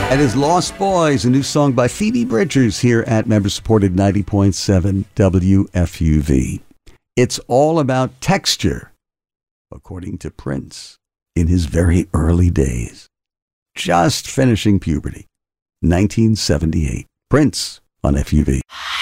That is Lost Boys, a new song by Phoebe Bridgers here at member-supported 90.7 WFUV. It's all about texture, according to Prince, in his very early days. Just finishing puberty. 1978. Prince on FUV.